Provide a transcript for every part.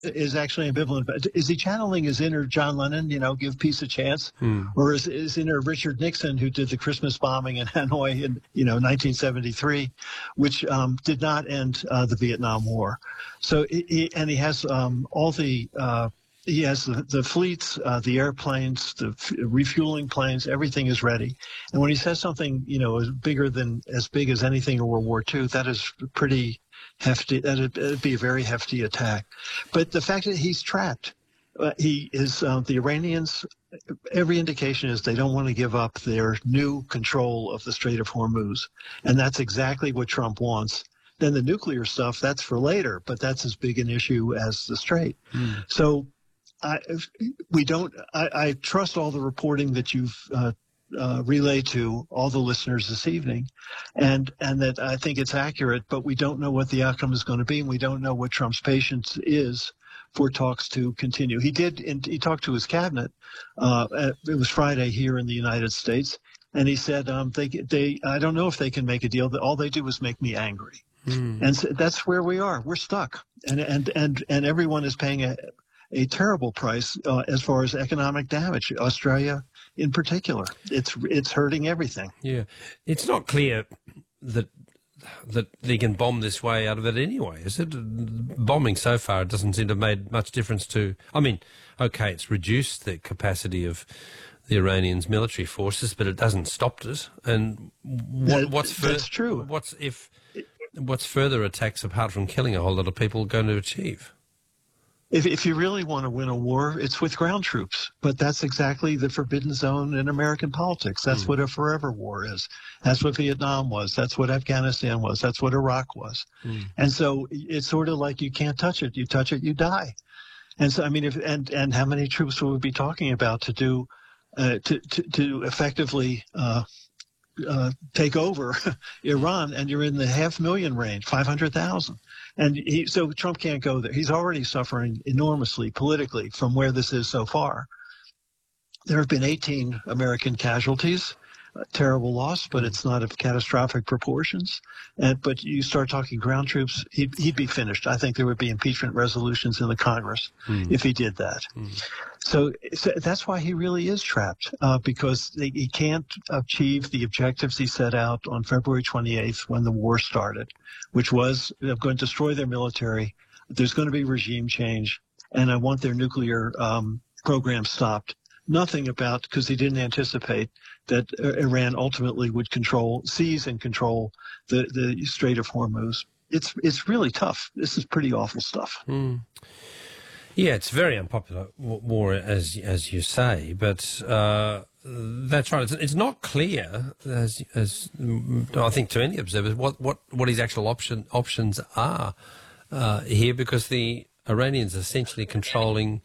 is actually ambivalent. But is he channeling his inner John Lennon, give peace a chance? Or is inner Richard Nixon, who did the Christmas bombing in Hanoi in, 1973, which did not end the Vietnam War. So, he has all the... he has the fleets, the airplanes, the refueling planes, everything is ready. And when he says something, as big as anything in World War II, that is pretty hefty. That'd be a very hefty attack. But the fact that he's trapped, the Iranians, every indication is they don't want to give up their new control of the Strait of Hormuz. And that's exactly what Trump wants. Then the nuclear stuff, that's for later, but that's as big an issue as the Strait. So, I trust all the reporting that you've relayed to all the listeners this evening, and that I think it's accurate, but we don't know what the outcome is going to be, and we don't know what Trump's patience is for talks to continue. He talked to his cabinet. It was Friday here in the United States, and he said, I don't know if they can make a deal. All they do is make me angry. And so that's where we are. We're stuck, and everyone is paying a terrible price as far as economic damage. Australia, in particular, it's hurting everything. Yeah, it's not clear that they can bomb this way out of it anyway, is it? Bombing so far doesn't seem to have made much difference to. I mean, okay, it's reduced the capacity of the Iranians' military forces, but it hasn't stopped it. And that's true. What's further attacks apart from killing a whole lot of people going to achieve? If you really want to win a war, it's with ground troops. But that's exactly the forbidden zone in American politics. That's what a forever war is. That's what Vietnam was. That's what Afghanistan was. That's what Iraq was. And so it's sort of like you can't touch it. You touch it, you die. And so, I mean, and how many troops will we be talking about to do to effectively take over Iran? And you're in the 500,000 range, 500,000. And so Trump can't go there. He's already suffering enormously politically from where this is so far. There have been 18 American casualties, terrible loss, but it's not of catastrophic proportions. But you start talking ground troops, he'd be finished. I think there would be impeachment resolutions in the Congress if he did that. So that's why he really is trapped, because he can't achieve the objectives he set out on February 28th when the war started, which was going to destroy their military. There's going to be regime change, and I want their nuclear program stopped. Nothing about, because he didn't anticipate that Iran ultimately would seize and control the Strait of Hormuz. It's really tough. This is pretty awful stuff. Yeah, it's very unpopular war, as you say, but that's right. It's not clear, as I think to any observers, what his actual options are here, because the Iranians are essentially controlling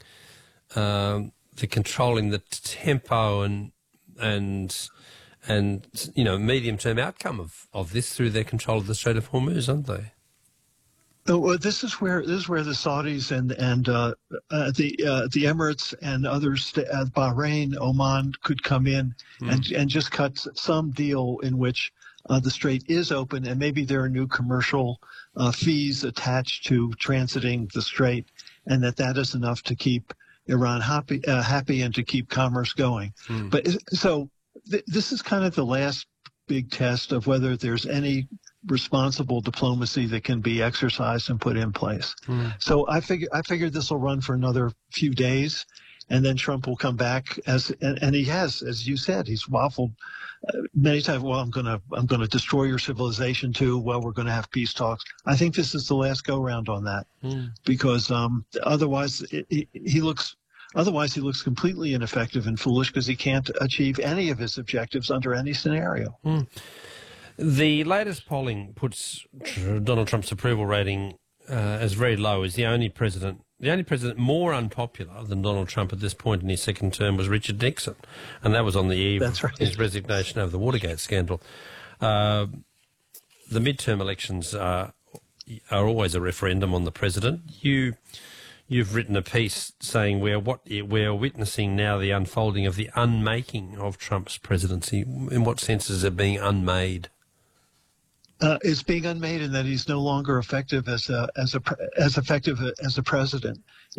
the tempo and medium-term outcome of this through their control of the Strait of Hormuz, aren't they? Well, this is where the Saudis and the Emirates and others, Bahrain, Oman, could come in and just cut some deal in which the strait is open, and maybe there are new commercial fees attached to transiting the strait, and that is enough to keep Iran happy and to keep commerce going. But so this is kind of the last big test of whether there's any responsible diplomacy that can be exercised and put in place. So I figure this will run for another few days, and then Trump will come back and he has, as you said, he's waffled many times. Well, I'm going to destroy your civilization too. Well, we're going to have peace talks. I think this is the last go round on that, because otherwise he looks completely ineffective and foolish, because he can't achieve any of his objectives under any scenario. The latest polling puts Donald Trump's approval rating as very low. As the only president more unpopular than Donald Trump at this point in his second term was Richard Nixon, and that was on the eve of his resignation over the Watergate scandal. The midterm elections are always a referendum on the president. You've written a piece saying we're witnessing now the unfolding of the unmaking of Trump's presidency. In what sense is it being unmade? is being unmade, and that he's no longer effective as effective as a president.